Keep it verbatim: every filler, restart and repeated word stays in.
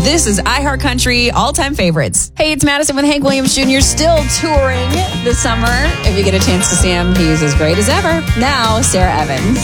This is iHeartCountry All-Time Favorites. Hey, it's Madison with Hank Williams Junior Still touring this summer. If you get a chance to see him, he's as great as ever. Now, Sarah Evans.